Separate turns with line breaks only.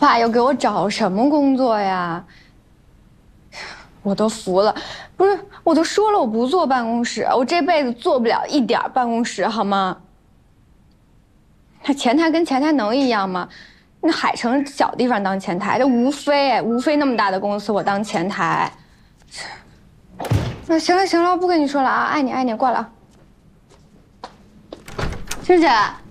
爸要给我找什么工作呀？我都服了，不是，我都说了我不坐办公室，我这辈子做不了一点办公室，好吗？那前台跟前台能一样吗？那海城小地方当前台，这无非那么大的公司我当前台。那行了，不跟你说了啊，爱你，挂了啊。师姐。